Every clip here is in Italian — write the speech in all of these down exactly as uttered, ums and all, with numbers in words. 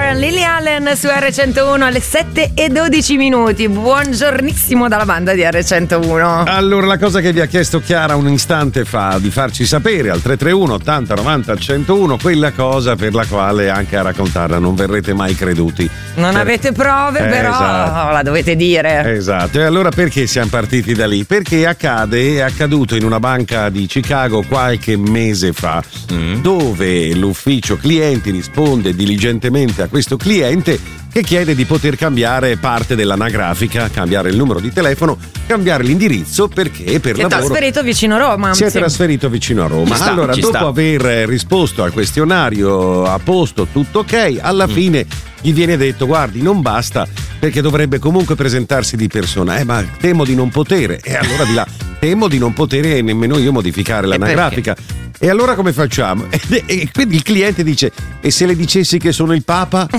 Warren, Lily Allen su erre centouno alle sette e dodici minuti. Buongiornissimo dalla banda di erre centouno. Allora, la cosa che vi ha chiesto Chiara un istante fa di farci sapere al tre tre uno ottanta novanta centouno, quella cosa per la quale anche a raccontarla non verrete mai creduti. Non per... avete prove, eh, però esatto. la dovete dire. Esatto. E allora perché siamo partiti da lì? Perché accade, è accaduto in una banca di Chicago qualche mese fa, mm. dove l'ufficio clienti risponde diligentemente a questo cliente che chiede di poter cambiare parte dell'anagrafica, cambiare il numero di telefono, cambiare l'indirizzo perché per si lavoro è trasferito vicino a Roma. si è sì. trasferito vicino a Roma. Sta, allora, dopo sta. aver risposto al questionario a posto, tutto ok, alla mm. fine gli viene detto: guardi, non basta, perché dovrebbe comunque presentarsi di persona. Eh, ma temo di non potere. E allora di là, temo di non potere nemmeno io modificare l'anagrafica. E allora come facciamo? E, e quindi il cliente dice: e se le dicessi che sono il Papa?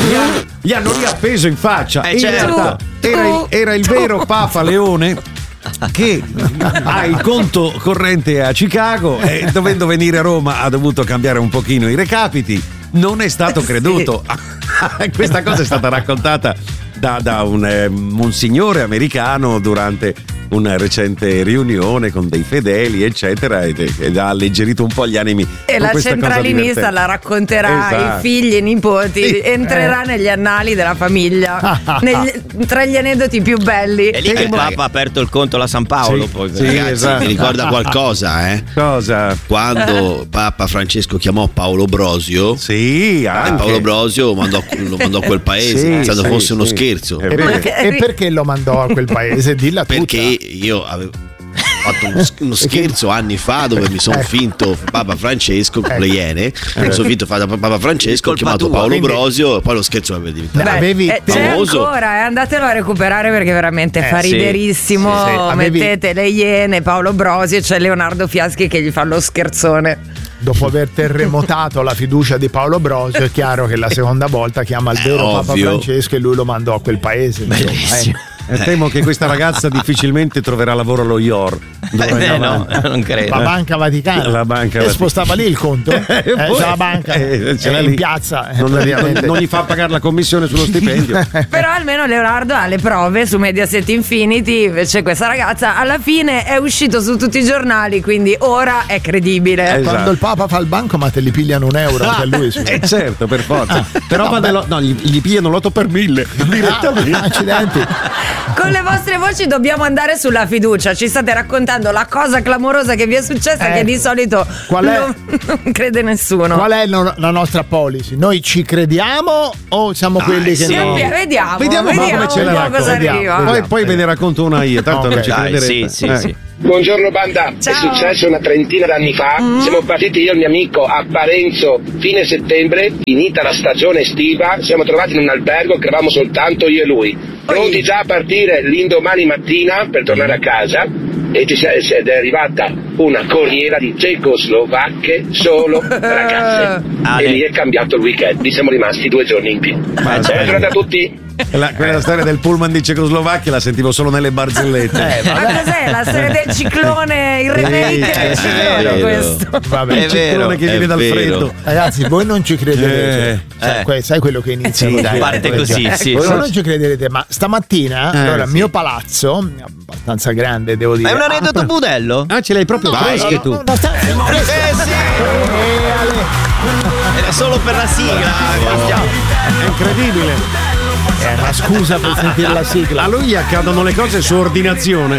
Gli hanno riappeso in faccia. Eh, in certo. realtà era il, era il vero Papa Leone, che ha il conto corrente a Chicago e dovendo venire a Roma ha dovuto cambiare un pochino i recapiti. Non è stato creduto. Sì. Questa cosa è stata raccontata da, da un, eh, un signore americano durante una recente riunione con dei fedeli, eccetera, ed, ed ha alleggerito un po' gli animi. E la centralinista la racconterà esatto. ai figli e nipoti, sì. entrerà eh. negli annali della famiglia, negli, tra gli aneddoti più belli. È lì che il Papa ha aperto il conto alla San Paolo. Sì, poi, sì, ragazzi, esatto. Mi ricorda qualcosa, eh? Cosa? Quando Papa Francesco chiamò Paolo Brosio, sì, anche. Paolo Brosio mandò, lo mandò a quel paese, sì, pensando sì, fosse uno sì. scherzo. E perché, e perché lo mandò a quel paese? Dilla tutta. Perché io avevo fatto uno, uno scherzo anni fa dove mi sono ecco. finto Papa Francesco con ecco. le Iene, mi sono finto Papa Francesco, ho chiamato tua, Paolo quindi... Brosio e poi lo scherzo aveva diventato. Beh, avevi eh, c'è famoso. ancora, eh, andatelo a recuperare perché veramente Eh, fa sì, riderissimo. sì, sì. Avevi... Mettete le Iene, Paolo Brosio e c'è Leonardo Fiaschi che gli fa lo scherzone. Dopo aver terremotato la fiducia di Paolo Brosio, è chiaro che la seconda volta chiama il vero Papa ovvio. Francesco e lui lo mandò a quel paese. Insomma, Bellissimo. eh. E temo che questa ragazza difficilmente troverà lavoro allo I O R. Eh, no, non credo. La banca Vaticana. La banca e Vaticana. spostava lì il conto? eh, poi- la banca eh, ce l'ha eh, in lì. piazza. eh, Non, non, praticamente. non gli fa pagare la commissione sullo stipendio. Però almeno Leonardo ha le prove su Mediaset Infinity. Invece questa ragazza alla fine è uscito su tutti i giornali, quindi ora è credibile. Esatto. Quando il Papa fa il banco, ma te li pigliano un euro anche a lui. Sì. Eh certo, per forza. Però No, va beh. dello- no, gli, gli pigliano l'otto per mille direttamente. Ah, accidenti. Con le vostre voci dobbiamo andare sulla fiducia. Ci state raccontando la cosa clamorosa che vi è successa, Eh, che di solito qual è- non, non crede nessuno. Qual è no- la nostra policy? Noi ci crediamo o siamo quelli che Sì, no? vediamo, Vediamo un po' come ce la vediamo cosa racconta. arriva. Poi, poi ve ne racconto una io, tanto Ok. non ci Dai, crederete. sì, sì, Eh. sì. Buongiorno banda, Ciao. è successo una trentina d'anni fa, Mm. siamo partiti io e il mio amico a Parenzo fine settembre, finita la stagione estiva, siamo trovati in un albergo che eravamo soltanto io e lui, pronti già a partire l'indomani mattina per tornare a casa e ci si è, si è arrivata una corriera di cecoslovacche solo ragazze Ah, e beh. lì è cambiato il weekend, lì siamo rimasti due giorni in più. Buona giornata a tutti! La, quella storia del pullman di Cecoslovacchia la sentivo solo nelle barzellette. Ma cos'è la storia del ciclone? Il remake Sì, del è ciclone vero. questo? Vabbè. Il È vero, ciclone che è vive dal vero. freddo. Ragazzi, voi non ci crederete. Cioè, Eh. que- sai quello che inizia Sì, così? dai, parte Eh, così, già. sì, Voi sì. non ci crederete, ma stamattina, Eh, allora, il sì. mio palazzo, abbastanza grande, devo dire. Ma è un aneddoto apre- budello? Ah, ce l'hai proprio fresche tu. No, no, sta- Eh sì! Era solo per la sigla. È incredibile. È una scusa per sentire la sigla. A lui gli accadono le cose su ordinazione.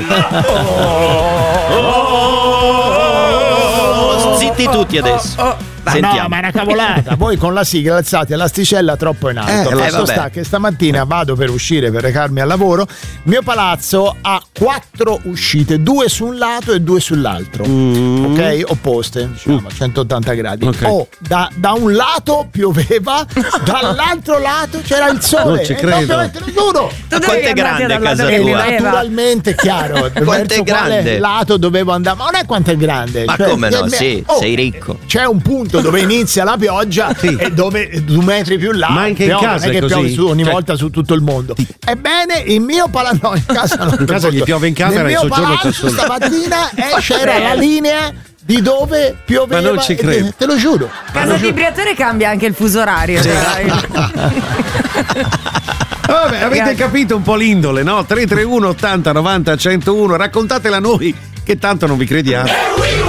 Zitti tutti adesso. Ma no, Sentiamo. ma è una cavolata. Voi con la sigla alzate l'asticella troppo in alto. Eh, Fatto eh, vabbè. sta che stamattina vado per uscire, per recarmi al lavoro. Mio palazzo ha quattro uscite, due su un lato e due sull'altro. Ok? Opposte, diciamo, a centottanta gradi. Ok. Oh, da, da un lato pioveva, dall'altro lato c'era il sole. Non ci E credo. proprio, te lo giuro. Tu quanto è devi andare grande dal casa lato che E tua? pioveva. naturalmente chiaro Quanto verso è grande? quale lato dovevo andare, ma non è quanto è grande. Ma Cioè, come no? eh, Sì, oh, sei ricco. C'è un punto dove inizia la pioggia e dove due metri più là Ma anche in piove, casa non è è che piove così? su, ogni Cioè- volta su tutto il mondo. Ebbene, il mio palazzo, no, in casa non In casa gli piove in camera nel e mio soggiorno c'è palazzo solo. stamattina eh, c'era la linea di dove pioveva. Ma non ci credo. Te, te lo giuro. Casa di Briatore cambia anche il fuso orario. Sì. Vabbè, avete capito un po' l'indole, no? tre tre uno ottanta novanta centouno, raccontatela a noi che tanto non vi crediamo.